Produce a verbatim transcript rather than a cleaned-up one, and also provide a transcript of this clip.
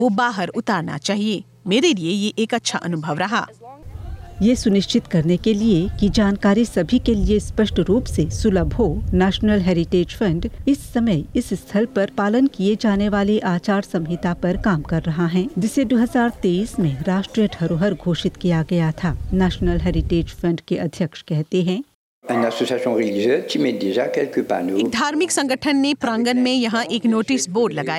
वो बाहर उतारना चाहिए। मेरे लिए ये एक अच्छा अनुभव रहा। ये सुनिश्चित करने के लिए कि जानकारी सभी के लिए स्पष्ट रूप से सुलभ हो, नेशनल हेरिटेज फंड इस समय इस स्थल पर पालन किए जाने वाली आचार संहिता पर काम कर रहा है, जिसे दो हज़ार तेईस में राष्ट्रीय धरोहर घोषित किया गया था। नेशनल हेरिटेज फंड के अध्यक्ष कहते हैं, एक धार्मिक संगठन ने प्रांगण में यहाँ एक नोटिस बोर्ड लगाया।